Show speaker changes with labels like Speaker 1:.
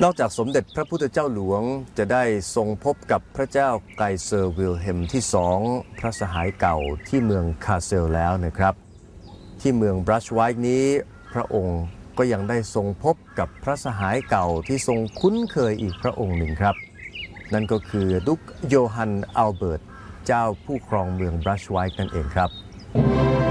Speaker 1: นอกจากสมเด็จพระพุทธเจ้าหลวงจะได้ทรงพบกับพระเจ้าไกเซอร์วิลเฮมที่2พระสหายเก่าที่เมืองคาเซลแล้วนะครับที่เมืองบรัชไวท์นี้พระองค์ก็ยังได้ทรงพบกับพระสหายเก่าที่ทรงคุ้นเคยอีกพระองค์หนึ่งครับนั่นก็คือดุกโยฮันอัลเบิร์ตเจ้าผู้ครองเมืองบรัชไวท์นั่นเองครับ